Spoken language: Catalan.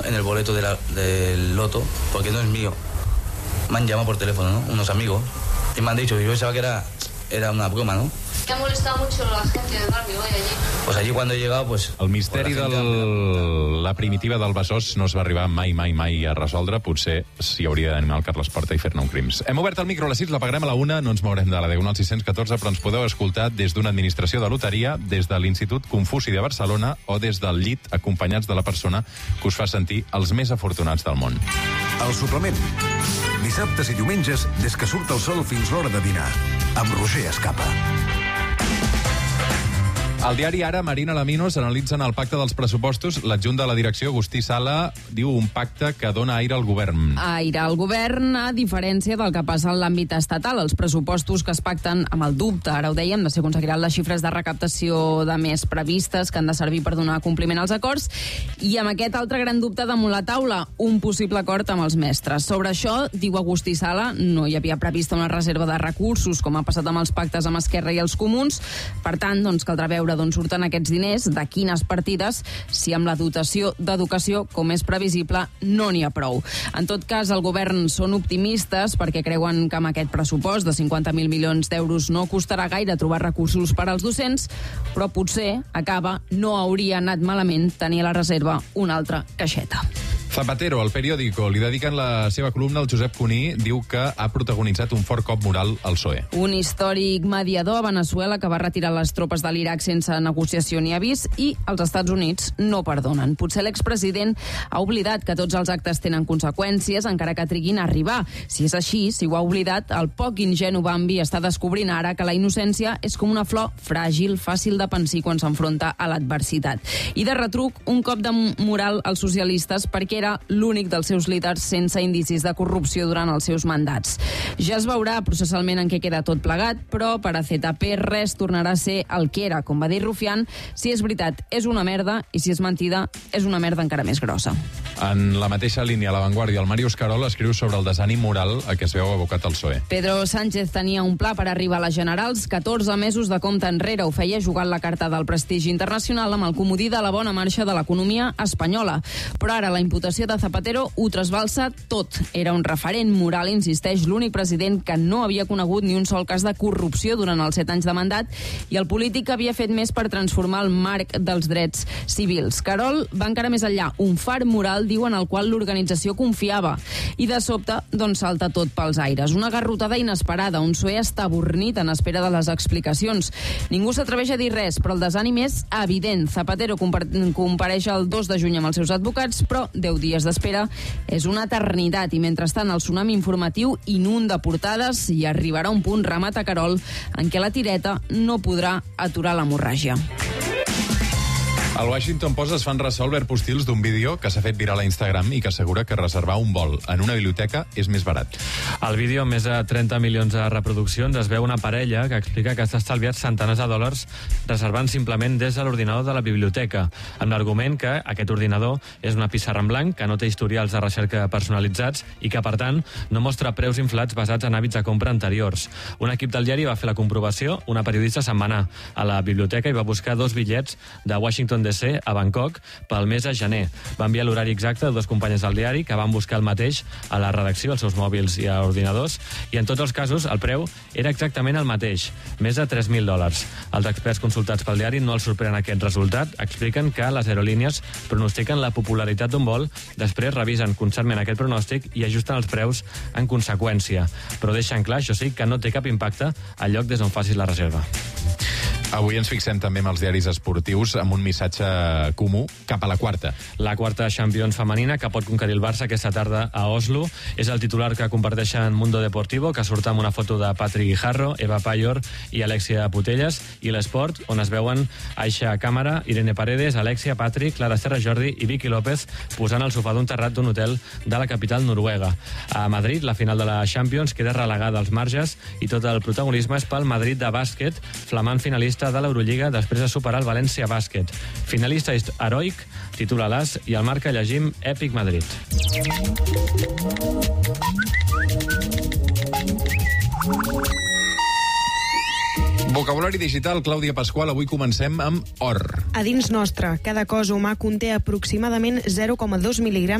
en el boleto del loto, porque no es mío. Me han llamado por teléfono, ¿no? Unos amigos, y me han dicho, yo pensaba que era una broma, ¿no? ¿Te ha molestado mucho la gente del barrio hoy allí? Pues allí cuando he llegado, pues... El misteri de la primitiva del Besòs no es va arribar mai a resoldre. Potser s'hi hauria d'animar el Carles Porta i fer-ne un crims. Hem obert el micro a les 6, l'apagarem a la 1, no ens mourem de la Diagonal 614, però ens podeu escoltar des d'una administració de loteria, des de l'Institut Confuci de Barcelona o des del llit, acompanyats de la persona que us fa sentir els més afortunats del món. El suplement. Dissabtes i diumenges, des que surt el sol fins l'hora de dinar. Amb Roger Escapa. Al diari Ara, Marina Laminos analitzen el pacte dels pressupostos. L'adjunt de la direcció, Agustí Sala, diu un pacte que dona aire al govern. Aire al govern, a diferència del que passa en l'àmbit estatal. Els pressupostos que es pacten amb el dubte, ara ho dèiem, de si aconseguiran les xifres de recaptació de més previstes, que han de servir per donar compliment als acords, i amb aquest altre gran dubte damunt la taula, un possible acord amb els mestres. Sobre això, diu Agustí Sala, no hi havia prevista una reserva de recursos, com ha passat amb els pactes amb Esquerra i els Comuns. Per tant, caldrà veure d'on surten aquests diners, de quines partides, si amb la dotació d'educació, com és previsible, no n'hi ha prou. En tot cas, el govern són optimistes perquè creuen que amb aquest pressupost de 50.000 milions d'euros no costarà gaire trobar recursos per als docents, però potser no hauria anat malament tenir a la reserva una altra caixeta. Zapatero, al Periódico, li dediquen la seva columna al Josep Cuní, diu que ha protagonitzat un fort cop moral al PSOE. Un històric mediador a Veneçuela que va retirar les tropes de l'Iraq sense negociació ni avís, i els Estats Units no perdonen. Potser l'expresident ha oblidat que tots els actes tenen conseqüències, encara que triguin a arribar. Si és així, si ho ha oblidat, el poc ingenu Bambi està descobrint ara que la innocència és com una flor fràgil, fàcil de pensar quan s'enfronta a l'adversitat. I de retruc, un cop de moral als socialistes perquè era l'únic dels seus líders sense indicis de corrupció durant els seus mandats. Ja es veurà processalment en què queda tot plegat, però per a ZP res tornarà a ser el que era. Com va dir Rufián, si és veritat és una merda i si és mentida és una merda encara més grossa. En la mateixa línia, La Vanguardia, el Màrius Carol escriu sobre el desànim moral a què es veu abocat el PSOE. Pedro Sánchez tenia un pla per arribar a les generals, 14 mesos de compte enrere. Ho feia jugant la carta del prestigi internacional amb el comodí de la bona marxa de l'economia espanyola. Però ara la imputació de Zapatero ho trasbalsa tot. Era un referent moral, insisteix, l'únic president que no havia conegut ni un sol cas de corrupció durant els 7 anys de mandat, i el polític havia fet més per transformar el marc dels drets civils. Carol va encara més enllà, un far moral, diu, en el qual l'organització confiava. I de sobte, salta tot pels aires. Una garrotada inesperada, un PSOE estabornit en espera de les explicacions. Ningú s'atreveix a dir res, però el desànim és evident. Zapatero compareix el 2 de juny amb els seus advocats, però 10 dies d'espera és una eternitat, i mentrestant el tsunami informatiu inunda portades i arribarà un punt, remata Carol, en què la tireta no podrà aturar l'hemorràgia. Al Washington Post es fan ressò Albert Postils d'un vídeo que s'ha fet viral a Instagram i que assegura que reservar un vol en una biblioteca és més barat. Al vídeo, amb més de 30 milions de reproduccions, es veu una parella que explica que s'ha estalviat centenars de dòlars reservant simplement des de l'ordinador de la biblioteca, amb l'argument que aquest ordinador és una pissarra en blanc, que no té historials de recerca personalitzats i que, per tant, no mostra preus inflats basats en hàbits de compra anteriors. Un equip del diari va fer la comprovació, una periodista se'n va anar a la biblioteca i va buscar 2 bitllets de Washington DC a Bangkok pel mes de gener. Va enviar l'horari exacte de 2 companyes del diari que van buscar el mateix a la redacció, als seus mòbils i a ordinadors, i en tots els casos el preu era exactament el mateix, més de $3.000. Els experts consultats pel diari no els sorprèn aquest resultat, expliquen que les aerolínies pronostiquen la popularitat d'un vol, després revisen constantment aquest pronòstic i ajusten els preus en conseqüència, però deixen clar, això sí, que no té cap impacte al lloc des d'on facis la reserva. Avui ens fixem també amb els diaris esportius amb un missatge comú cap a la quarta. La quarta Champions femenina que pot conquerir el Barça aquesta tarda a Oslo. És el titular que comparteixen Mundo Deportivo, que surt amb una foto de Patrick Guijarro, Eva Payor i Alexia Putellas, i l'Esport, on es veuen Aixa Càmara, Irene Paredes, Alexia, Patrick, Clara Serra Jordi i Vicky López posant al sofà d'un terrat d'un hotel de la capital noruega. A Madrid, la final de la Champions queda relegada als marges i tot el protagonisme és pel Madrid de bàsquet, flamant finalista de l'Eurolliga després de superar el València Bàsquet. Finalista heroic, titula l'As, i al Marca llegim Èpic Madrid. Vocabulari digital, Clàudia Pasqual. Avui comencem amb or. A dins nostre, cada cos humà conté aproximadament 0,2 mil·lígrams